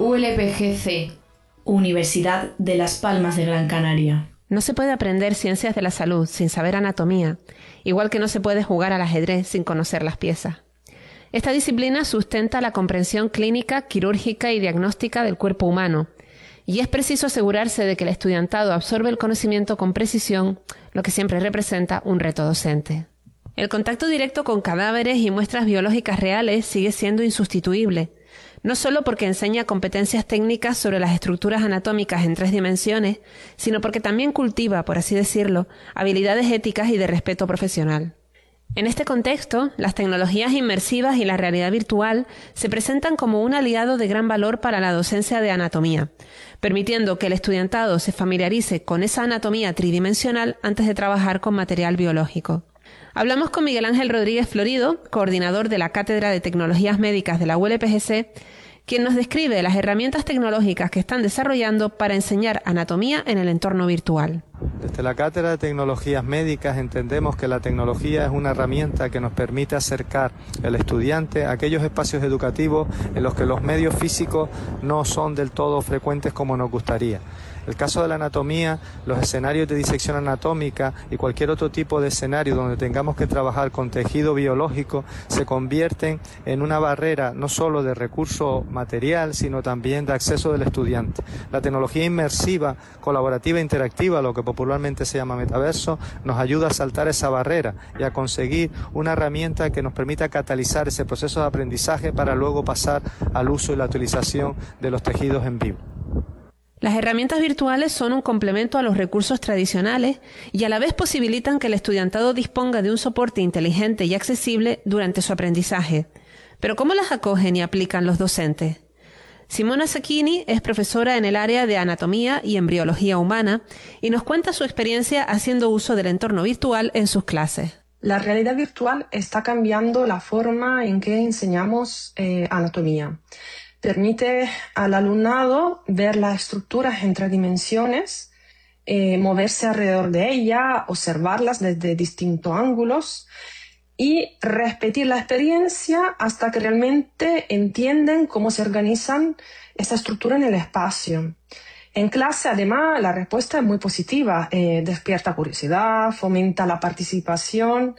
ULPGC, Universidad de Las Palmas de Gran Canaria. No se puede aprender ciencias de la salud sin saber anatomía, igual que no se puede jugar al ajedrez sin conocer las piezas. Esta disciplina sustenta la comprensión clínica, quirúrgica y diagnóstica del cuerpo humano, y es preciso asegurarse de que el estudiantado absorbe el conocimiento con precisión, lo que siempre representa un reto docente. El contacto directo con cadáveres y muestras biológicas reales sigue siendo insustituible, no solo porque enseña competencias técnicas sobre las estructuras anatómicas en 3 dimensiones, sino porque también cultiva, por así decirlo, habilidades éticas y de respeto profesional. En este contexto, las tecnologías inmersivas y la realidad virtual se presentan como un aliado de gran valor para la docencia de anatomía, permitiendo que el estudiantado se familiarice con esa anatomía tridimensional antes de trabajar con material biológico. Hablamos con Miguel Ángel Rodríguez Florido, coordinador de la Cátedra de Tecnologías Médicas de la ULPGC, quien nos describe las herramientas tecnológicas que están desarrollando para enseñar anatomía en el entorno virtual. Desde la Cátedra de Tecnologías Médicas entendemos que la tecnología es una herramienta que nos permite acercar al estudiante a aquellos espacios educativos en los que los medios físicos no son del todo frecuentes como nos gustaría. El caso de la anatomía, los escenarios de disección anatómica y cualquier otro tipo de escenario donde tengamos que trabajar con tejido biológico se convierten en una barrera no solo de recurso material, sino también de acceso del estudiante. La tecnología inmersiva, colaborativa e interactiva, lo que popularmente se llama metaverso, nos ayuda a saltar esa barrera y a conseguir una herramienta que nos permita catalizar ese proceso de aprendizaje para luego pasar al uso y la utilización de los tejidos en vivo. Las herramientas virtuales son un complemento a los recursos tradicionales y a la vez posibilitan que el estudiantado disponga de un soporte inteligente y accesible durante su aprendizaje. Pero ¿cómo las acogen y aplican los docentes? Simona Sacchini es profesora en el área de anatomía y embriología humana y nos cuenta su experiencia haciendo uso del entorno virtual en sus clases. La realidad virtual está cambiando la forma en que enseñamos anatomía. Permite al alumnado ver las estructuras en 3 dimensiones, moverse alrededor de ellas, observarlas desde distintos ángulos y repetir la experiencia hasta que realmente entienden cómo se organizan esa estructura en el espacio. En clase, además, la respuesta es muy positiva, despierta curiosidad, fomenta la participación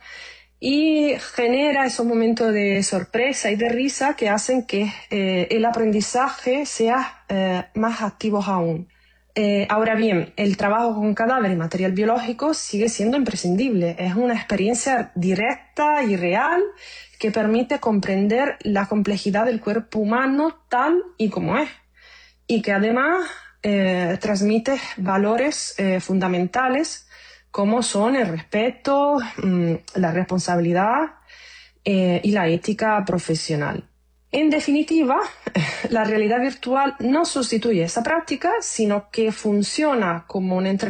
y genera esos momentos de sorpresa y de risa que hacen que el aprendizaje sea más activo aún. Ahora bien, el trabajo con cadáver y material biológico sigue siendo imprescindible. Es una experiencia directa y real que permite comprender la complejidad del cuerpo humano tal y como es y que además transmite valores fundamentales como son el respeto, la responsabilidad y la ética profesional. En definitiva, la realidad virtual no sustituye esa práctica, sino que funciona como un entrenamiento